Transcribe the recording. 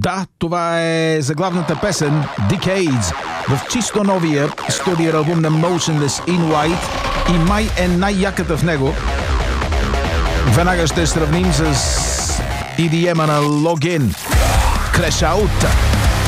Да, това е заглавната песен Decades в чисто новия студия албум на Motionless in White и май е най-яката в него. Веднага ще сравним с EDM-а на Login. Crash Out.